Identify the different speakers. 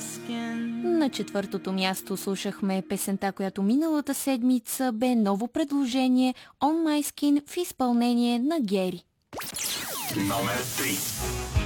Speaker 1: На четвъртото място слушахме песента, която миналата седмица бе ново предложение On My Skin в изпълнение на Гери.
Speaker 2: Номер 3.